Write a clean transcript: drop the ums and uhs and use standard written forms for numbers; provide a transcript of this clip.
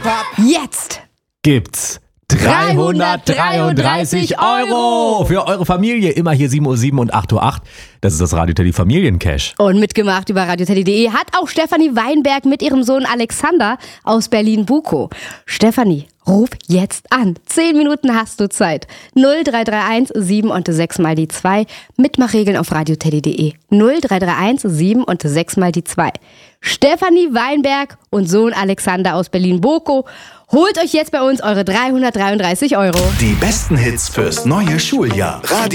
Jetzt gibt's 333 € für eure Familie. Immer hier 7:07 Uhr und 8:08 Uhr. Das ist das Radio Teddy Familiencash. Und mitgemacht über radioteddy.de hat auch Stefanie Weinberg mit ihrem Sohn Alexander aus Berlin-Bukow. Stefanie, ruf jetzt an. 10 Minuten hast du Zeit. 0331 7 und 6 mal die 2. Mitmachregeln auf radioteddy.de. 0331 7 und 6 mal die 2. Stefanie Weinberg und Sohn Alexander aus Berlin-Bukow. Holt euch jetzt bei uns eure 333 €. Die besten Hits fürs neue Schuljahr. Radio